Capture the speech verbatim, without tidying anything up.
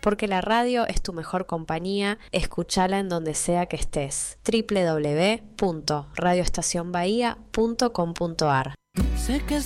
porque la radio es tu mejor compañía. Escúchala en donde sea que estés. doble u doble u doble u punto radio estación bahía punto com punto a r. Sé que es